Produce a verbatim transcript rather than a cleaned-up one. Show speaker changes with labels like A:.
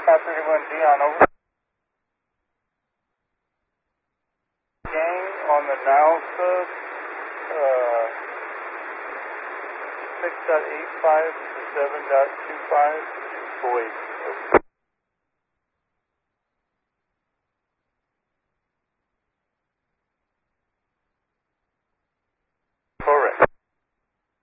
A: five thirty-one Dion, over. Gang on the now sub, uh, six point eight five to seven point two five, void.